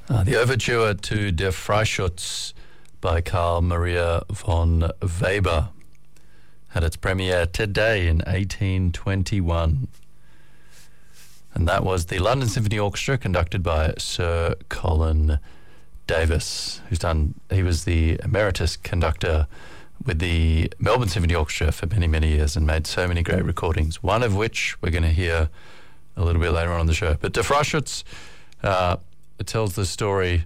The overture to Der Freischütz by Carl Maria von Weber had its premiere today in 1821. And that was the London Symphony Orchestra conducted by Sir Colin Davis, he was the emeritus conductor with the Melbourne Symphony Orchestra for many, many years and made so many great recordings, one of which we're going to hear a little bit later on in the show. But Der Freischütz, it tells the story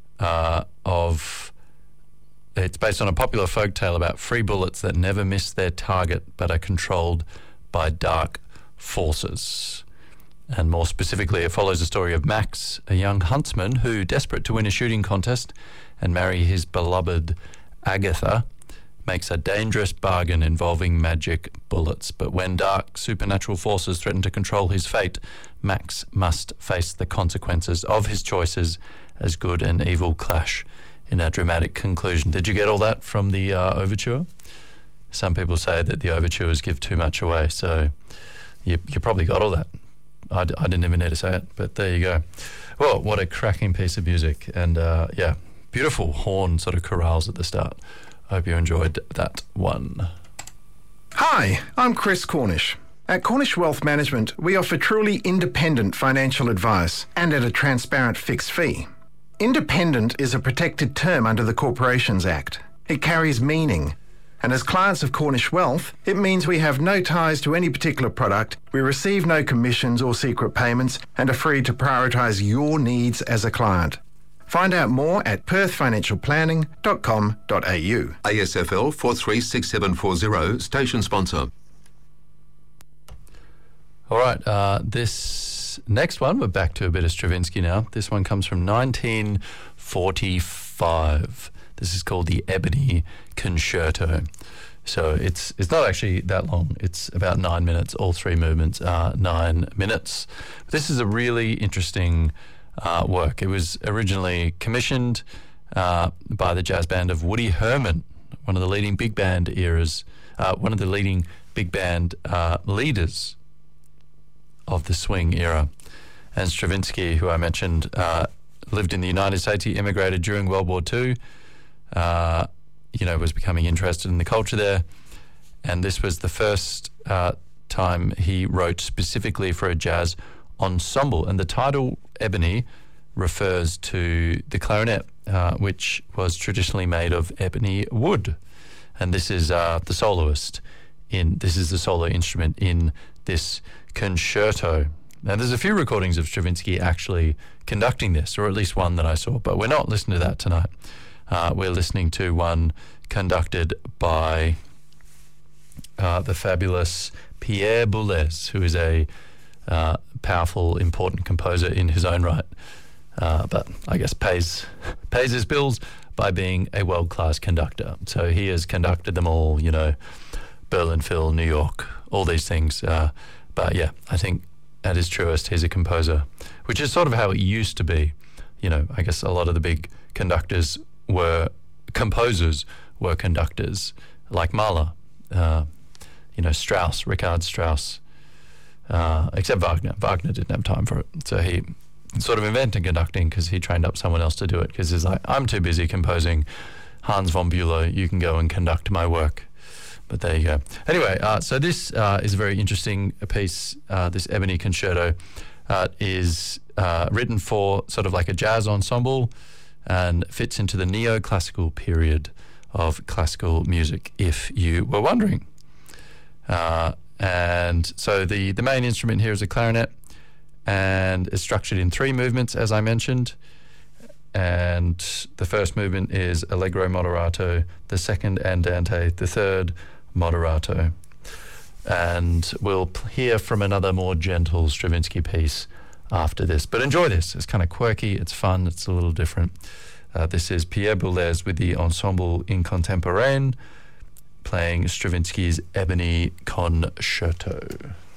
it's based on a popular folk tale about free bullets that never miss their target but are controlled by dark forces. And more specifically, it follows the story of Max, a young huntsman who, desperate to win a shooting contest and marry his beloved Agatha, makes a dangerous bargain involving magic bullets. But when dark supernatural forces threaten to control his fate, Max must face the consequences of his choices as good and evil clash in a dramatic conclusion. Did you get all that from the overture? Some people say that the overtures give too much away, so you probably got all that. I didn't even need to say it, but there you go. Well, what a cracking piece of music. And beautiful horn sort of chorales at the start. I hope you enjoyed that one. Hi, I'm Chris Cornish. At Cornish Wealth Management, we offer truly independent financial advice and at a transparent fixed fee. Independent is a protected term under the Corporations Act. It carries meaning. And as clients of Cornish Wealth, it means we have no ties to any particular product, we receive no commissions or secret payments, and are free to prioritise your needs as a client. Find out more at perthfinancialplanning.com.au. ASFL 436740, station sponsor. All right, this next one, we're back to a bit of Stravinsky now. This one comes from 1945. This is called the Ebony Concerto. So it's not actually that long. It's about 9 minutes. All three movements are 9 minutes. But this is a really interesting work. It was originally commissioned by the jazz band of Woody Herman, one of the leading big band leaders of the swing era. And Stravinsky, who I mentioned, lived in the United States. He immigrated during World War II. Was becoming interested in the culture there. And this was the first time he wrote specifically for a jazz ensemble. And the title Ebony refers to the clarinet, which was traditionally made of ebony wood. And this is the soloist. This is the solo instrument in this concerto. Now, there's a few recordings of Stravinsky actually conducting this, or at least one that I saw, but we're not listening to that tonight. We're listening to one conducted by the fabulous Pierre Boulez, who is a powerful, important composer in his own right, but I guess pays his bills by being a world-class conductor. So he has conducted them all, Berlin Phil, New York, all these things. But yeah, I think at his truest, he's a composer, which is sort of how it used to be. I guess a lot of the big composers were conductors, like Mahler, Strauss, Richard Strauss, except Wagner. Wagner didn't have time for it. So he sort of invented conducting because he trained up someone else to do it, because he's like, I'm too busy composing. Hans von Bülow, you can go and conduct my work. But there you go. Anyway, so this is a very interesting piece. This Ebony Concerto is written for sort of like a jazz ensemble and fits into the neoclassical period of classical music, if you were wondering. And so the main instrument here is a clarinet, and it's structured in 3 movements, as I mentioned. And the first movement is Allegro Moderato, the second Andante, the third Moderato. And we'll hear from another more gentle Stravinsky piece after this. But enjoy this. It's kind of quirky, it's fun, it's a little different. This is Pierre Boulez with the Ensemble Incontemporain playing Stravinsky's Ebony Concerto.